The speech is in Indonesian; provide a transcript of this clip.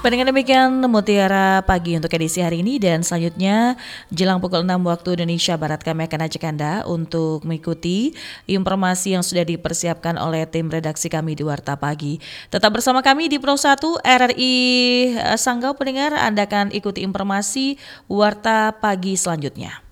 Dengan demikian Mutiara Pagi untuk edisi hari ini, dan selanjutnya jelang pukul 6 waktu Indonesia Barat kami akan ajak Anda untuk mengikuti informasi yang sudah dipersiapkan oleh tim redaksi kami di Warta Pagi. Tetap bersama kami di Pro 1 RRI Sanggau pendengar, Anda akan ikuti informasi Warta Pagi selanjutnya.